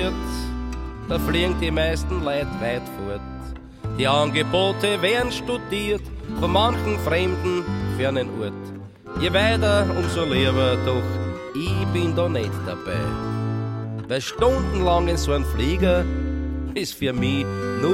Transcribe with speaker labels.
Speaker 1: wird, da fliegen die meisten Leute weit fort. Die Angebote werden studiert von manchen Fremden fernen Ort. Je weiter, umso lieber, doch ich bin da nicht dabei. Weil stundenlang in so einem Flieger ist für mich nur